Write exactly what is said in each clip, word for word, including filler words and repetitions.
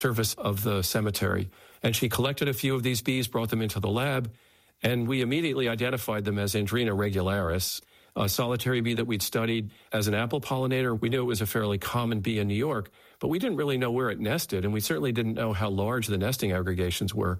surface of the cemetery. And she collected a few of these bees, brought them into the lab, and we immediately identified them as Andrena regularis, a solitary bee that we'd studied as an apple pollinator. We knew it was a fairly common bee in New York, but we didn't really know where it nested, and we certainly didn't know how large the nesting aggregations were.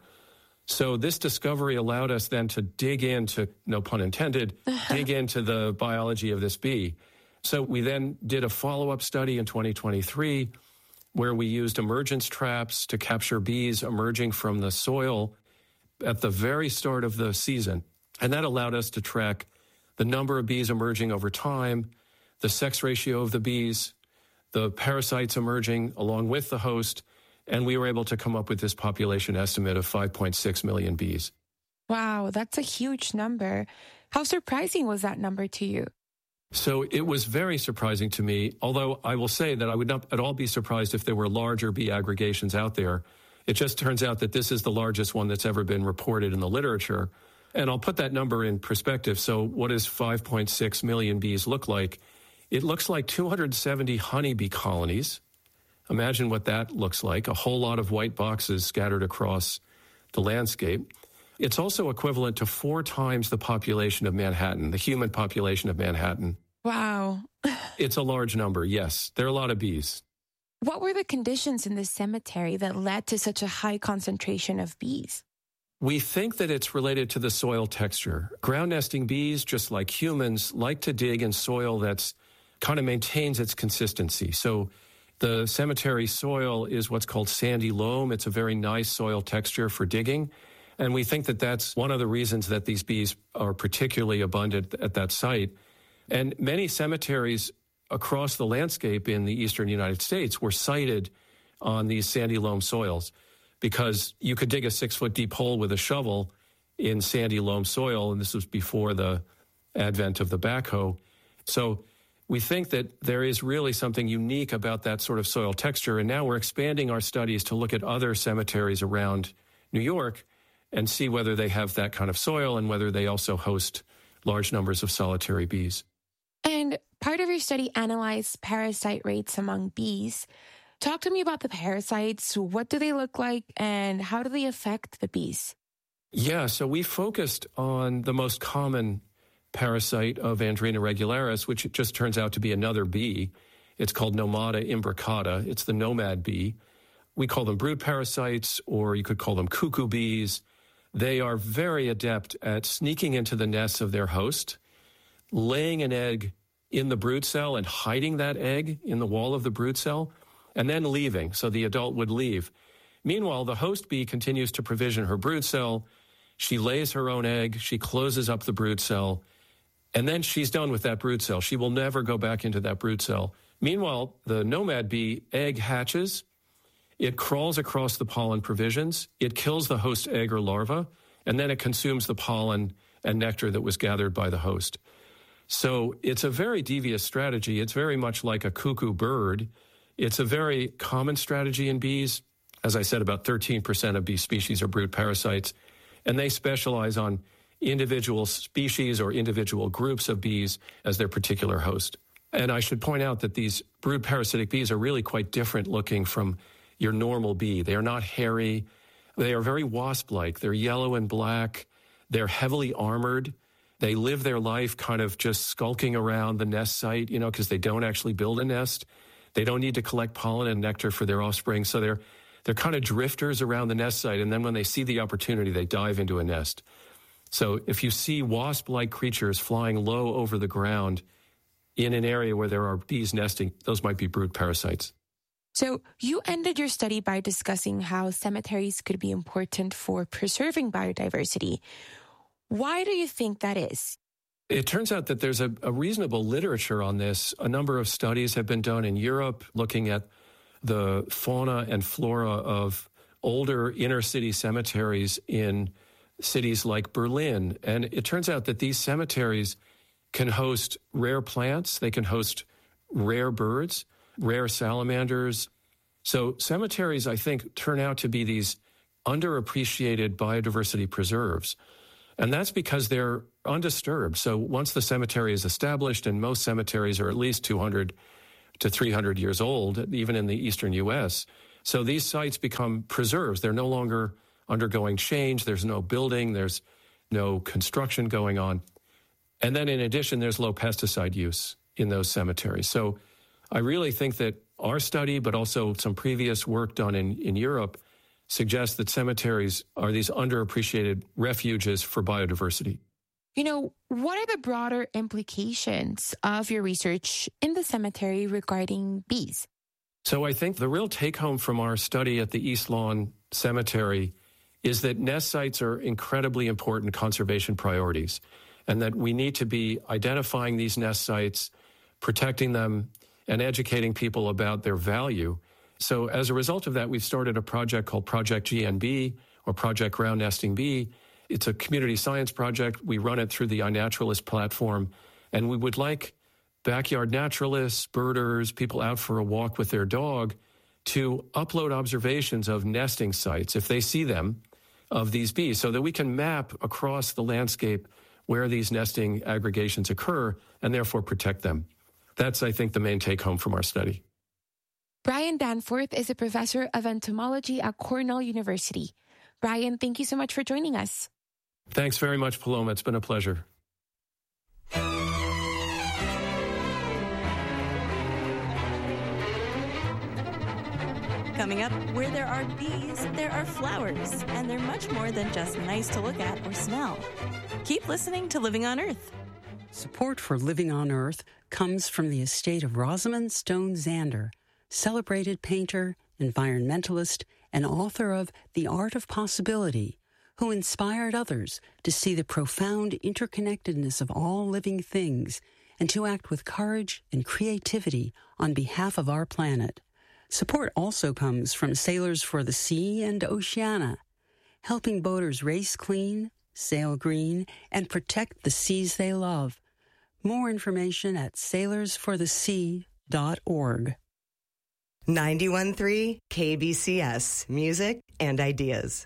So this discovery allowed us then to dig into, no pun intended, dig into the biology of this bee. So we then did a follow-up study in twenty twenty-three where we used emergence traps to capture bees emerging from the soil at the very start of the season. And that allowed us to track the number of bees emerging over time, the sex ratio of the bees, the parasites emerging along with the host, and we were able to come up with this population estimate of five point six million bees. Wow, that's a huge number. How surprising was that number to you? So it was very surprising to me, although I will say that I would not at all be surprised if there were larger bee aggregations out there. It just turns out that this is the largest one that's ever been reported in the literature. And I'll put that number in perspective. So what does five point six million bees look like? It looks like two hundred seventy honeybee colonies. Imagine what that looks like, a whole lot of white boxes scattered across the landscape. It's also equivalent to four times the population of Manhattan, the human population of Manhattan. Wow. It's a large number, yes. There are a lot of bees. What were the conditions in this cemetery that led to such a high concentration of bees? We think that it's related to the soil texture. Ground nesting bees, just like humans, like to dig in soil that's kind of maintains its consistency. So the cemetery soil is what's called sandy loam. It's a very nice soil texture for digging. And we think that that's one of the reasons that these bees are particularly abundant at that site. And many cemeteries across the landscape in the eastern United States were sited on these sandy loam soils because you could dig a six-foot deep hole with a shovel in sandy loam soil, and this was before the advent of the backhoe. So we think that there is really something unique about that sort of soil texture, and now we're expanding our studies to look at other cemeteries around New York and see whether they have that kind of soil and whether they also host large numbers of solitary bees. And part of your study analyzed parasite rates among bees. Talk to me about the parasites. What do they look like and how do they affect the bees? Yeah, so we focused on the most common parasite of Andrena regularis, which it just turns out to be another bee. It's called Nomada imbricata. It's the nomad bee. We call them brood parasites, or you could call them cuckoo bees. They are very adept at sneaking into the nests of their host, laying an egg in the brood cell and hiding that egg in the wall of the brood cell, and then leaving, so the adult would leave. Meanwhile, the host bee continues to provision her brood cell. She lays her own egg, she closes up the brood cell, and then she's done with that brood cell. She will never go back into that brood cell. Meanwhile, the nomad bee egg hatches, it crawls across the pollen provisions, it kills the host egg or larva, and then it consumes the pollen and nectar that was gathered by the host. So it's a very devious strategy. It's very much like a cuckoo bird. It's a very common strategy in bees. As I said, about thirteen percent of bee species are brood parasites, and they specialize on individual species or individual groups of bees as their particular host. And I should point out that these brood parasitic bees are really quite different looking from your normal bee. They are not hairy. They are very wasp-like. They're yellow and black. They're heavily armored. They live their life kind of just skulking around the nest site, you know, because they don't actually build a nest. They don't need to collect pollen and nectar for their offspring. So they're they're kind of drifters around the nest site. And then when they see the opportunity, they dive into a nest. So if you see wasp-like creatures flying low over the ground in an area where there are bees nesting, those might be brood parasites. So you ended your study by discussing how cemeteries could be important for preserving biodiversity. Why do you think that is? It turns out that there's a, a reasonable literature on this. A number of studies have been done in Europe looking at the fauna and flora of older inner-city cemeteries in cities like Berlin. And it turns out that these cemeteries can host rare plants, they can host rare birds, rare salamanders. So cemeteries, I think, turn out to be these underappreciated biodiversity preserves. And that's because they're undisturbed. So once the cemetery is established, and most cemeteries are at least two hundred to three hundred years old, even in the eastern U S, So these sites become preserves. They're no longer undergoing change. There's no building. There's no construction going on. And then in addition, there's low pesticide use in those cemeteries. So I really think that our study, but also some previous work done in, in Europe, suggests that cemeteries are these underappreciated refuges for biodiversity. You know, what are the broader implications of your research in the cemetery regarding bees? So I think the real take-home from our study at the East Lawn Cemetery is that nest sites are incredibly important conservation priorities, and that we need to be identifying these nest sites, protecting them, and educating people about their value. So as a result of that, we've started a project called Project G N B, or Project Ground Nesting Bee. It's a community science project. We run it through the iNaturalist platform, and we would like backyard naturalists, birders, people out for a walk with their dog to upload observations of nesting sites, if they see them, of these bees, so that we can map across the landscape where these nesting aggregations occur and therefore protect them. That's, I think, the main take-home from our study. Brian Danforth is a professor of entomology at Cornell University. Brian, thank you so much for joining us. Thanks very much, Paloma. It's been a pleasure. Coming up, where there are bees, there are flowers, and they're much more than just nice to look at or smell. Keep listening to Living on Earth. Support for Living on Earth comes from the estate of Rosamund Stone Zander, celebrated painter, environmentalist, and author of The Art of Possibility, who inspired others to see the profound interconnectedness of all living things and to act with courage and creativity on behalf of our planet. Support also comes from Sailors for the Sea and Oceana, helping boaters race clean, sail green, and protect the seas they love. More information at sailors for the sea dot org. ninety-one point three K B C S, music and ideas.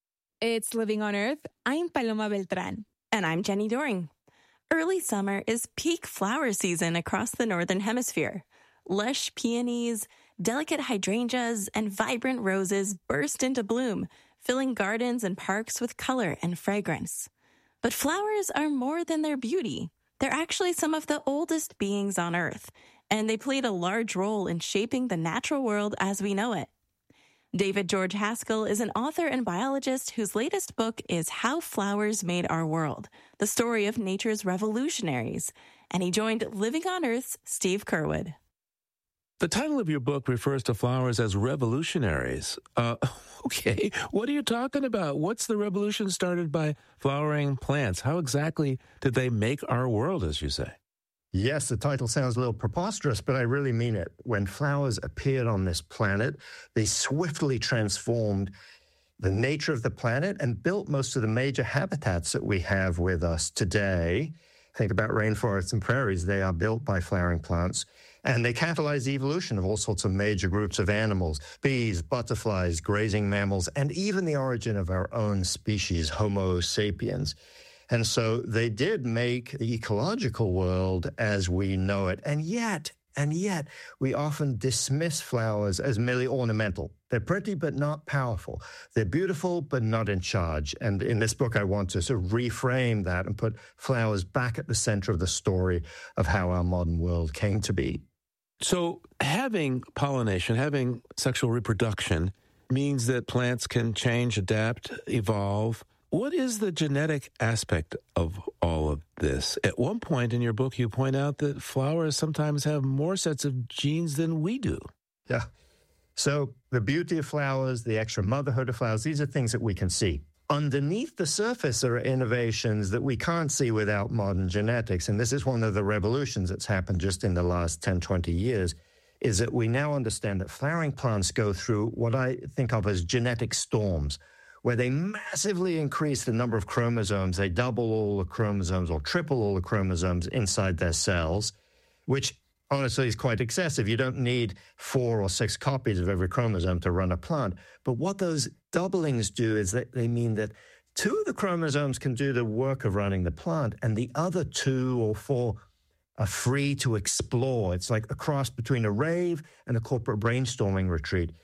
It's Living on Earth. I'm Paloma Beltran. And I'm Jenny Doring. Early summer is peak flower season across the Northern Hemisphere. Lush peonies, delicate hydrangeas, and vibrant roses burst into bloom, filling gardens and parks with color and fragrance. But flowers are more than their beauty. They're actually some of the oldest beings on Earth, and they played a large role in shaping the natural world as we know it. David George Haskell is an author and biologist whose latest book is How Flowers Made Our World, the story of nature's revolutionaries, and he joined Living on Earth's Steve Curwood. The title of your book refers to flowers as revolutionaries. Uh, okay, what are you talking about? What's the revolution started by flowering plants? How exactly did they make our world, as you say? Yes, the title sounds a little preposterous, but I really mean it. When flowers appeared on this planet, they swiftly transformed the nature of the planet and built most of the major habitats that we have with us today. Think about rainforests and prairies. They are built by flowering plants. And they catalyze the evolution of all sorts of major groups of animals, bees, butterflies, grazing mammals, and even the origin of our own species, Homo sapiens. And so they did make the ecological world as we know it. And yet, and yet, we often dismiss flowers as merely ornamental. They're pretty but not powerful. They're beautiful but not in charge. And in this book, I want to sort of reframe that and put flowers back at the center of the story of how our modern world came to be. So having pollination, having sexual reproduction, means that plants can change, adapt, evolve. What is the genetic aspect of all of this? At one point in your book, you point out that flowers sometimes have more sets of genes than we do. Yeah. So the beauty of flowers, the extra motherhood of flowers, these are things that we can see. Underneath the surface, there are innovations that we can't see without modern genetics. And this is one of the revolutions that's happened just in the last ten, twenty years, is that we now understand that flowering plants go through what I think of as genetic storms, where they massively increase the number of chromosomes. They double all the chromosomes or triple all the chromosomes inside their cells, which honestly is quite excessive. You don't need four or six copies of every chromosome to run a plant. But what those doublings do is that they mean that two of the chromosomes can do the work of running the plant, and the other two or four are free to explore. It's like a cross between a rave and a corporate brainstorming retreat.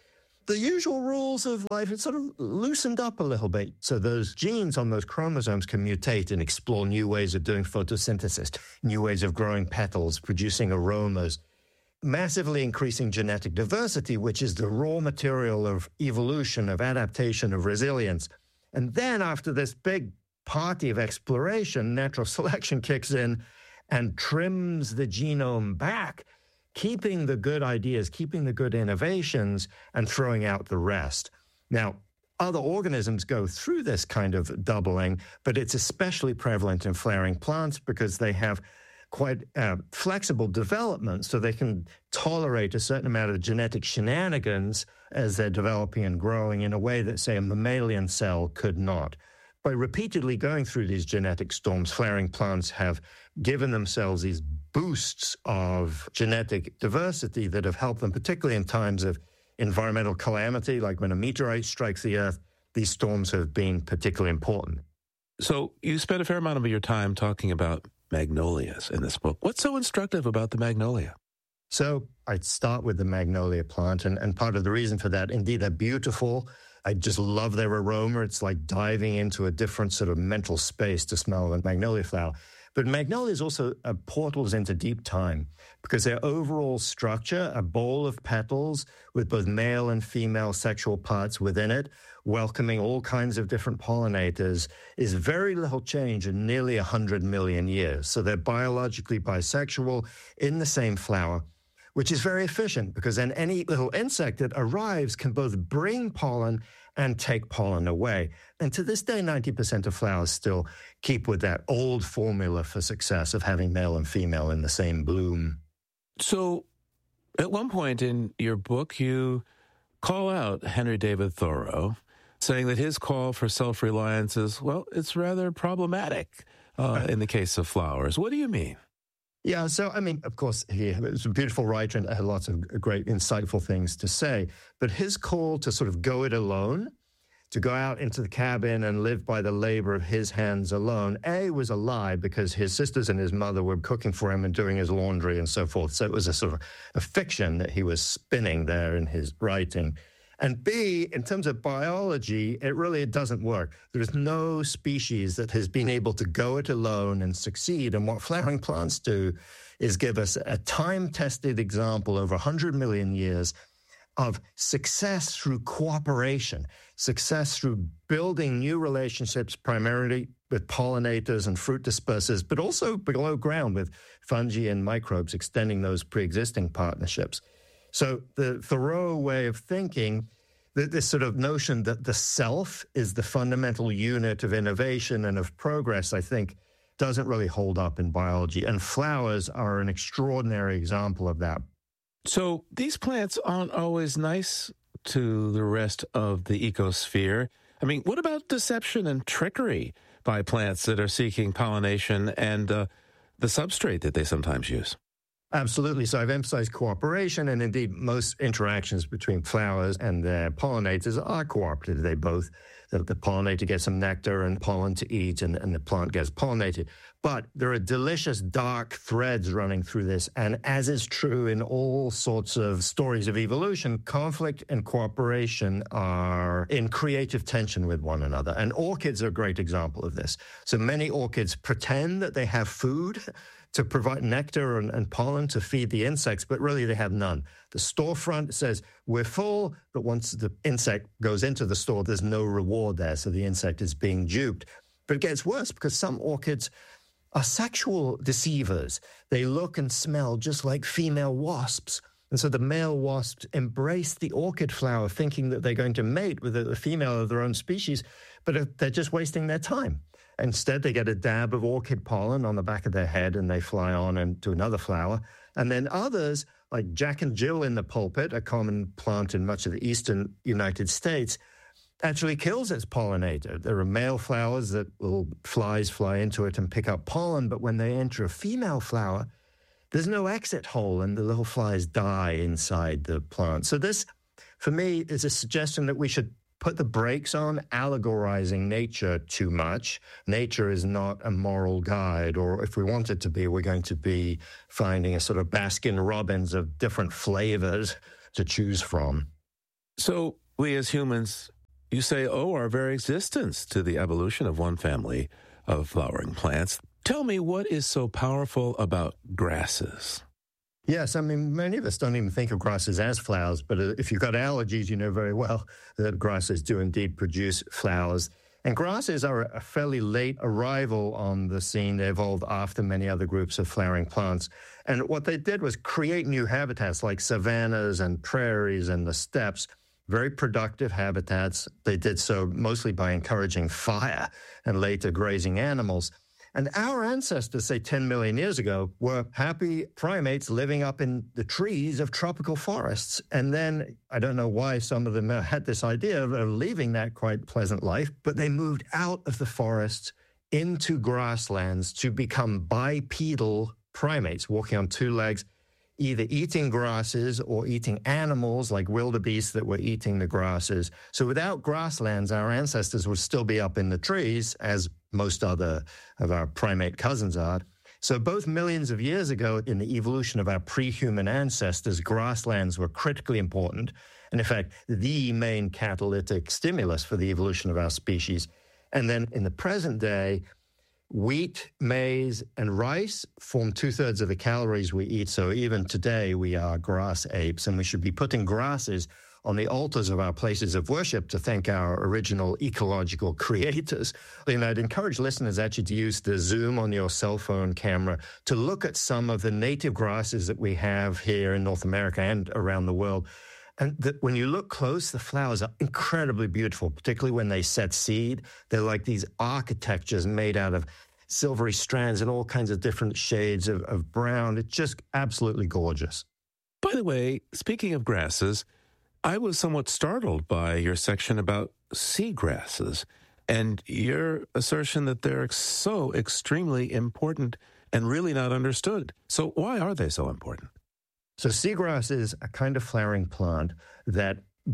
the usual rules of life had sort of loosened up a little bit. So those genes on those chromosomes can mutate and explore new ways of doing photosynthesis, new ways of growing petals, producing aromas, massively increasing genetic diversity, which is the raw material of evolution, of adaptation, of resilience. And then after this big party of exploration, natural selection kicks in and trims the genome back, keeping the good ideas, keeping the good innovations, and throwing out the rest. Now, other organisms go through this kind of doubling, but it's especially prevalent in flowering plants because they have quite uh, flexible development, so they can tolerate a certain amount of genetic shenanigans as they're developing and growing in a way that, say, a mammalian cell could not. By repeatedly going through these genetic storms, flowering plants have given themselves these boosts of genetic diversity that have helped them, particularly in times of environmental calamity, like when a meteorite strikes the Earth. These storms have been particularly important. So you spent a fair amount of your time talking about magnolias in this book. What's so instructive about the magnolia? So I'd start with the magnolia plant, and, and part of the reason for that, indeed, they're beautiful. I just love their aroma. It's like diving into a different sort of mental space to smell a magnolia flower. But magnolias also are portals into deep time because their overall structure, a bowl of petals with both male and female sexual parts within it, welcoming all kinds of different pollinators, is very little change in nearly one hundred million years. So they're biologically bisexual in the same flower, which is very efficient because then any little insect that arrives can both bring pollen and take pollen away. And to this day, ninety percent of flowers still keep with that old formula for success of having male and female in the same bloom. So at one point in your book, you call out Henry David Thoreau, saying that his call for self-reliance is, well, it's rather problematic uh, in the case of flowers. What do you mean? Yeah, so, I mean, of course, he was a beautiful writer and had lots of great, insightful things to say. But his call to sort of go it alone, to go out into the cabin and live by the labor of his hands alone, A, was a lie because his sisters and his mother were cooking for him and doing his laundry and so forth. So it was a sort of a fiction that he was spinning there in his writing. And B, in terms of biology, it really doesn't work. There is no species that has been able to go it alone and succeed. And what flowering plants do is give us a time-tested example over one hundred million years of success through cooperation, success through building new relationships, primarily with pollinators and fruit dispersers, but also below ground with fungi and microbes, extending those pre-existing partnerships. So the Thoreau way of thinking, this sort of notion that the self is the fundamental unit of innovation and of progress, I think, doesn't really hold up in biology. And flowers are an extraordinary example of that. So these plants aren't always nice to the rest of the ecosphere. I mean, what about deception and trickery by plants that are seeking pollination and uh, the substrate that they sometimes use? Absolutely. So I've emphasized cooperation, and indeed most interactions between flowers and their pollinators are cooperative. They both, the, the pollinator gets some nectar and pollen to eat, and, and the plant gets pollinated. But there are delicious dark threads running through this, and as is true in all sorts of stories of evolution, conflict and cooperation are in creative tension with one another. And orchids are a great example of this. So many orchids pretend that they have food to provide nectar and, and pollen to feed the insects, but really they have none. The storefront says, we're full, but once the insect goes into the store, there's no reward there, so the insect is being duped. But it gets worse because some orchids are sexual deceivers. They look and smell just like female wasps. And so the male wasps embrace the orchid flower thinking that they're going to mate with a female of their own species, but they're just wasting their time. Instead, they get a dab of orchid pollen on the back of their head and they fly on and to another flower. And then others, like Jack and Jill in the pulpit, a common plant in much of the eastern United States, actually kills its pollinator. There are male flowers that little flies fly into it and pick up pollen, but when they enter a female flower, there's no exit hole and the little flies die inside the plant. So this, for me, is a suggestion that we should put the brakes on allegorizing nature too much. Nature is not a moral guide, or if we want it to be, we're going to be finding a sort of Baskin Robbins of different flavors to choose from. So we as humans, you say, owe our very existence to the evolution of one family of flowering plants. Tell me, what is so powerful about grasses? Yes, I mean, many of us don't even think of grasses as flowers, but if you've got allergies, you know very well that grasses do indeed produce flowers. And grasses are a fairly late arrival on the scene. They evolved after many other groups of flowering plants. And what they did was create new habitats like savannas and prairies and the steppes, very productive habitats. They did so mostly by encouraging fire and later grazing animals. And our ancestors, say ten million years ago, were happy primates living up in the trees of tropical forests. And then, I don't know why some of them had this idea of leaving that quite pleasant life, but they moved out of the forests into grasslands to become bipedal primates, walking on two legs, either eating grasses or eating animals like wildebeest that were eating the grasses. So without grasslands, our ancestors would still be up in the trees, as most other of our primate cousins are. So both millions of years ago, in the evolution of our pre-human ancestors, grasslands were critically important, and in fact, the main catalytic stimulus for the evolution of our species. And then in the present day, wheat, maize, and rice form two-thirds of the calories we eat. So even today, we are grass apes, and we should be putting grasses on the altars of our places of worship to thank our original ecological creators. And I'd encourage listeners actually to use the zoom on your cell phone camera to look at some of the native grasses that we have here in North America and around the world. And the, when you look close, the flowers are incredibly beautiful, particularly when they set seed. They're like these architectures made out of silvery strands and all kinds of different shades of, of brown. It's just absolutely gorgeous. By the way, speaking of grasses, I was somewhat startled by your section about seagrasses and your assertion that they're so extremely important and really not understood. So why are they so important? So seagrass is a kind of flowering plant that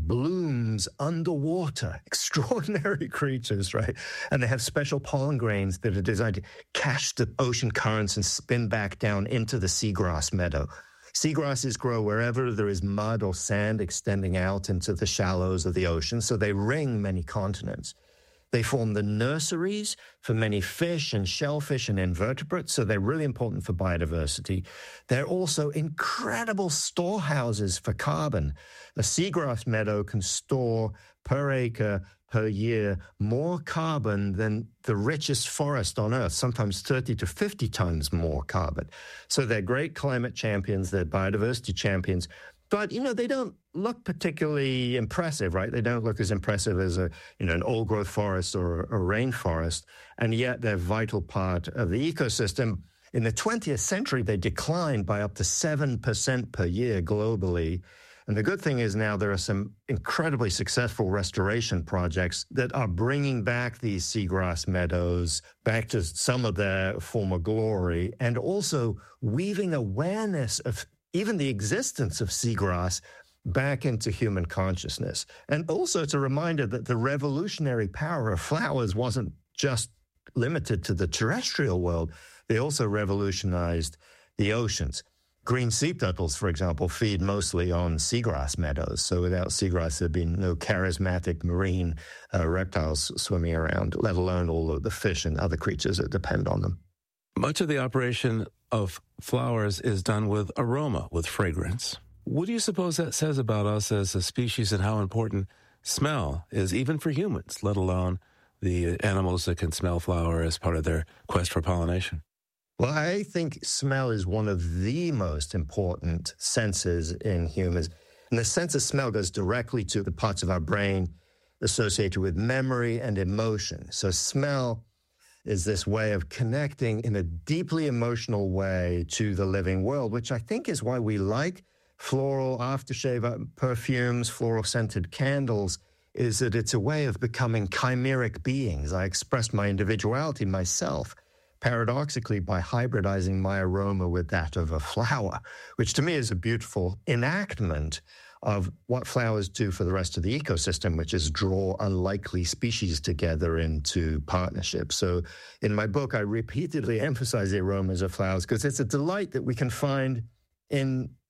blooms underwater. Extraordinary creatures, right? And they have special pollen grains that are designed to catch the ocean currents and spin back down into the seagrass meadow. Seagrasses grow wherever there is mud or sand extending out into the shallows of the ocean, so they ring many continents. They form the nurseries for many fish and shellfish and invertebrates, so they're really important for biodiversity. They're also incredible storehouses for carbon. A seagrass meadow can store per acre per year more carbon than the richest forest on Earth, sometimes thirty to fifty times more carbon. So they're great climate champions, they're biodiversity champions. But, you know, they don't look particularly impressive, right? They don't look as impressive as a, you know, an old-growth forest or a rainforest, and yet they're a vital part of the ecosystem. In the twentieth century, they declined by up to seven percent per year globally. And the good thing is now there are some incredibly successful restoration projects that are bringing back these seagrass meadows back to some of their former glory, and also weaving awareness of even the existence of seagrass back into human consciousness. And also it's a reminder that the revolutionary power of flowers wasn't just limited to the terrestrial world. They also revolutionized the oceans. Green sea turtles, for example, feed mostly on seagrass meadows. So without seagrass, there'd be no charismatic marine uh, reptiles swimming around, let alone all of the fish and other creatures that depend on them. Much of the operation of flowers is done with aroma, with fragrance. What do you suppose that says about us as a species and how important smell is, even for humans, let alone the animals that can smell flower as part of their quest for pollination? Well, I think smell is one of the most important senses in humans. And the sense of smell goes directly to the parts of our brain associated with memory and emotion. So smell is this way of connecting in a deeply emotional way to the living world, which I think is why we like floral aftershave perfumes, floral-scented candles, is that it's a way of becoming chimeric beings. I express my individuality myself, paradoxically, by hybridizing my aroma with that of a flower, which to me is a beautiful enactment of what flowers do for the rest of the ecosystem, which is draw unlikely species together into partnership. So in my book, I repeatedly emphasize the aromas of flowers because it's a delight that we can find in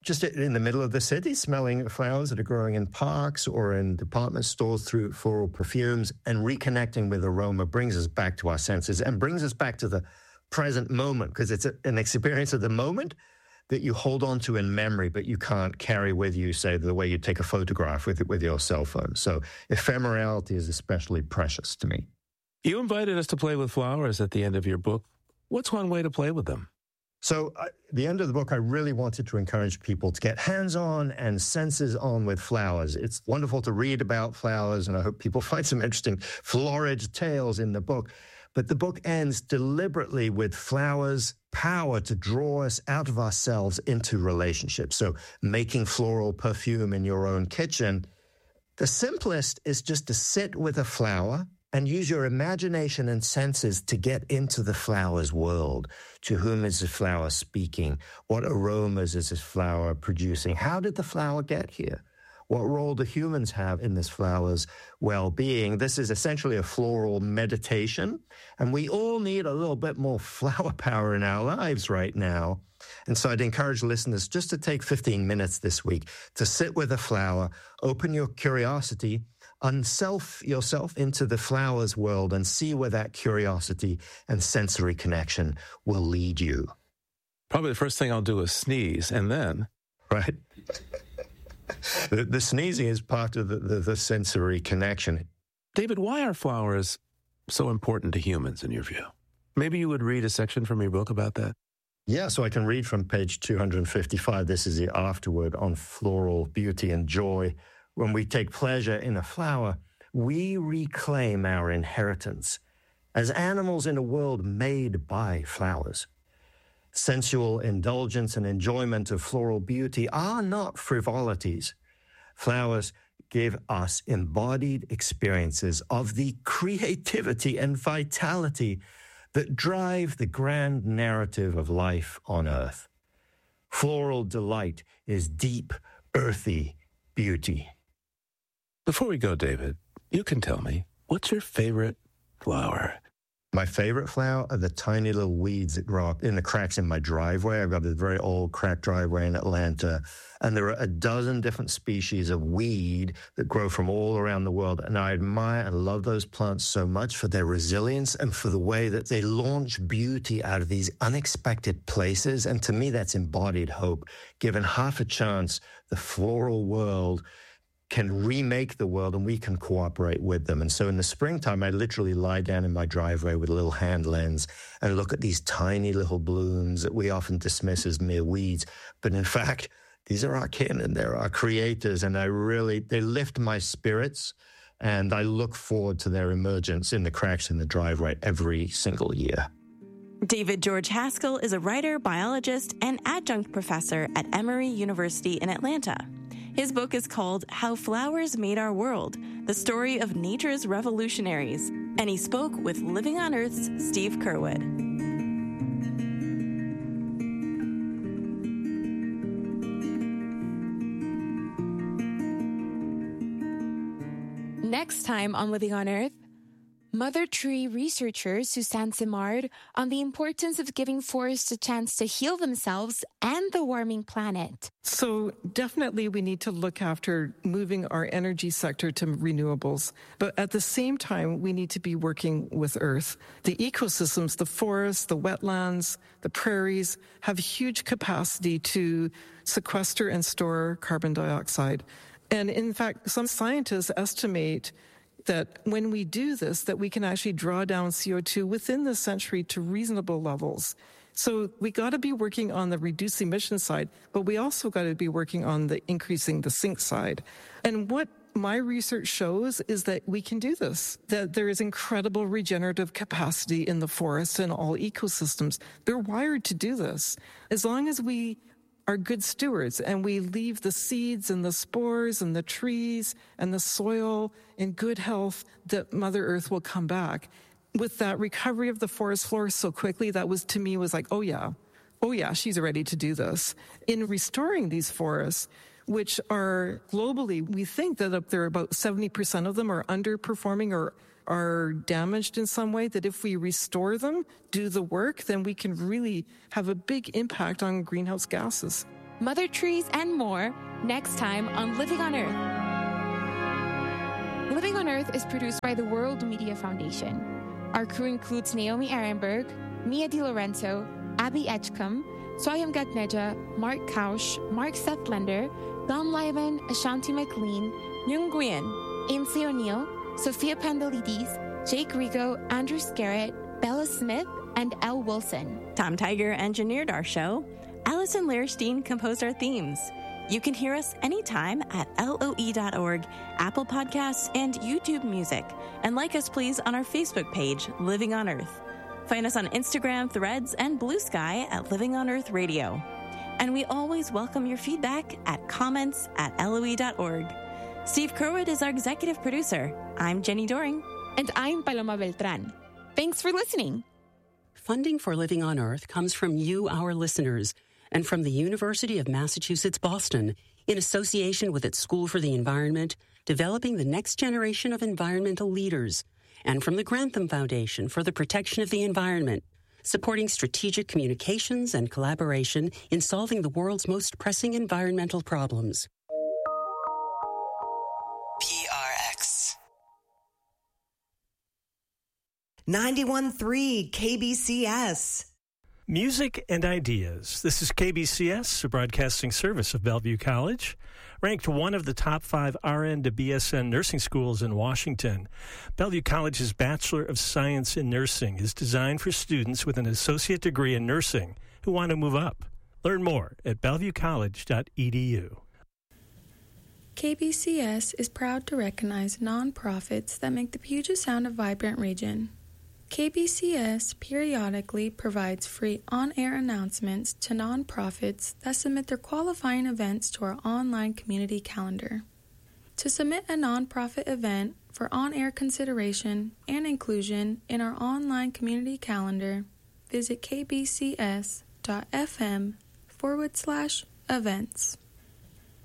just in the middle of the city, smelling flowers that are growing in parks or in department stores through floral perfumes, and reconnecting with aroma brings us back to our senses and brings us back to the present moment, because it's a, an experience of the moment that you hold on to in memory, but you can't carry with you, say, the way you take a photograph with with your cell phone. So ephemerality is especially precious to me. You invited us to play with flowers at the end of your book. What's one way to play with them? So at the end of the book, I really wanted to encourage people to get hands-on and senses-on with flowers. It's wonderful to read about flowers, and I hope people find some interesting florid tales in the book. But the book ends deliberately with flowers' power to draw us out of ourselves into relationships. So making floral perfume in your own kitchen, the simplest is just to sit with a flower and use your imagination and senses to get into the flower's world. To whom is the flower speaking? What aromas is this flower producing? How did the flower get here? What role do humans have in this flower's well-being? This is essentially a floral meditation, and we all need a little bit more flower power in our lives right now. And so I'd encourage listeners just to take fifteen minutes this week to sit with a flower, open your curiosity, unself yourself into the flower's world, and see where that curiosity and sensory connection will lead you. Probably the first thing I'll do is sneeze, and then... Right. The, the sneezing is part of the, the, the sensory connection. David, why are flowers so important to humans in your view? Maybe you would read a section from your book about that? Yeah, so I can read from page two hundred fifty-five. This is the afterword on floral beauty and joy. When we take pleasure in a flower, we reclaim our inheritance as animals in a world made by flowers. Sensual indulgence and enjoyment of floral beauty are not frivolities. Flowers give us embodied experiences of the creativity and vitality that drive the grand narrative of life on earth. Floral delight is deep, earthy beauty. Before we go, David, you can tell me, what's your favorite flower? My favorite flower are the tiny little weeds that grow up in the cracks in my driveway. I've got a very old cracked driveway in Atlanta, and there are a dozen different species of weed that grow from all around the world. And I admire and love those plants so much for their resilience and for the way that they launch beauty out of these unexpected places. And to me, that's embodied hope. Given half a chance, the floral world can remake the world, and we can cooperate with them. And so in the springtime, I literally lie down in my driveway with a little hand lens and look at these tiny little blooms that we often dismiss as mere weeds. But in fact, these are our kin and they're our creators. And I really, they lift my spirits, and I look forward to their emergence in the cracks in the driveway every single year. David George Haskell is a writer, biologist, and adjunct professor at Emory University in Atlanta. His book is called How Flowers Made Our World, the story of nature's revolutionaries. And he spoke with Living on Earth's Steve Curwood. Next time on Living on Earth, Mother Tree researcher Suzanne Simard on the importance of giving forests a chance to heal themselves and the warming planet. So definitely we need to look after moving our energy sector to renewables. But at the same time, we need to be working with Earth. The ecosystems, the forests, the wetlands, the prairies have huge capacity to sequester and store carbon dioxide. And in fact, some scientists estimate that when we do this, that we can actually draw down C O two within the century to reasonable levels. So we got to be working on the reduce emission side, but we also got to be working on the increasing the sink side. And what my research shows is that we can do this, that there is incredible regenerative capacity in the forests and all ecosystems. They're wired to do this. As long as we are good stewards and we leave the seeds and the spores and the trees and the soil in good health, that Mother Earth will come back. With that recovery of the forest floor so quickly, that was, to me, was like, oh yeah, oh yeah, she's ready to do this. In restoring these forests, which are globally, we think that there are about seventy percent of them are underperforming or are damaged in some way, that if we restore them, do the work, then we can really have a big impact on greenhouse gases. mother trees, and more next time on Living on Earth. Living on Earth is produced by the World Media Foundation. Our crew includes Naomi Arenberg, Mia DiLorenzo, Abby Edgecombe, Soyam Gatneja, Mark Kausch, Mark Sethlender, Dom Lyman, Ashanti McLean, Nhung Nguyen, Ainsley O'Neill, Sophia Pandelides, Jake Rigo, Andrew Scarrett, Bella Smith, and Elle Wilson. Tom Tiger engineered our show. Allison Lairstein composed our themes. You can hear us anytime at L O E dot org, Apple Podcasts, and YouTube Music. And like us, please, on our Facebook page, Living on Earth. Find us on Instagram, Threads, and Blue Sky at Living on Earth Radio. And we always welcome your feedback at comments at L O E dot org. Steve Curwood is our executive producer. I'm Jenny Doring. And I'm Paloma Beltran. Thanks for listening. Funding for Living on Earth comes from you, our listeners, and from the University of Massachusetts, Boston, in association with its School for the Environment, developing the next generation of environmental leaders, and from the Grantham Foundation for the Protection of the Environment, supporting strategic communications and collaboration in solving the world's most pressing environmental problems. P R X. ninety-one point three K B C S. Music and Ideas. This is K B C S, a broadcasting service of Bellevue College. Ranked one of the top five R N to B S N nursing schools in Washington, Bellevue College's Bachelor of Science in Nursing is designed for students with an associate degree in nursing who want to move up. Learn more at bellevue college dot e d u. K B C S is proud to recognize nonprofits that make the Puget Sound a vibrant region. K B C S periodically provides free on-air announcements to nonprofits that submit their qualifying events to our online community calendar. To submit a nonprofit event for on-air consideration and inclusion in our online community calendar, visit kbcs.fm forward slash events.